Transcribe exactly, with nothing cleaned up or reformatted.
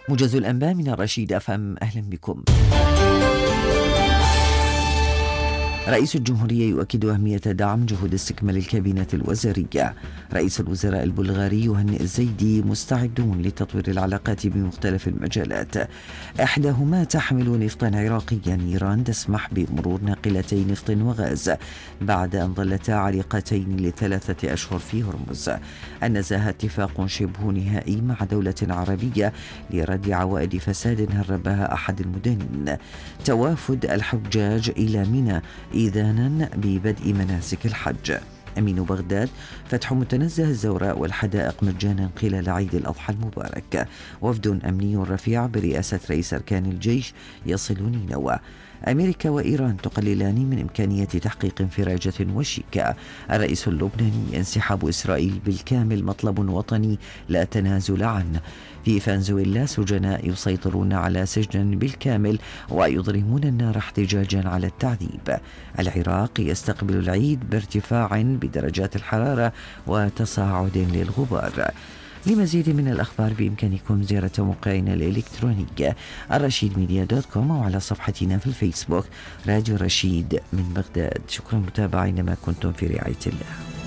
موجز الأنباء من الرشيد أف أم، أهلا بكم. رئيس الجمهورية يؤكد أهمية دعم جهود استكمال الكابينة الوزارية. رئيس الوزراء البلغاري يهنئ الزيدي مستعدون لتطوير العلاقات بمختلف المجالات، إحداهما تحمل نفطا عراقيا. إيران تسمح بمرور ناقلتي نفط وغاز بعد أن ظلتا عالقتين لثلاثة أشهر في هرمز. النزاهة اتفاق شبه نهائي مع دولة عربية لرد عوائد فساد هربها أحد المدنين. توافد الحجاج إلى منى إذانا ببدء مناسك الحج. أمين بغداد: فتح متنزه الزوراء والحدائق مجانا خلال عيد الأضحى المبارك. وفد أمني رفيع برئاسة رئيس أركان الجيش يصل نينوى. أمريكا وإيران تقللان من إمكانية تحقيق انفراجة وشيكة. الرئيس اللبناني: انسحاب إسرائيل بالكامل مطلب وطني لا تنازل عنه. في فنزويلا: سجناء يسيطرون على سجن بالكامل ويضرمون النار احتجاجا على التعذيب. العراق يستقبل العيد بارتفاع بدرجات الحرارة وتصاعد للغبار. لمزيد من الأخبار بإمكانكم زيارة موقعنا الإلكتروني الرشيد ميديا دوت كوم أو على صفحتنا في الفيسبوك راديو رشيد من بغداد. شكرا متابعين، ما كنتم في رعاية الله.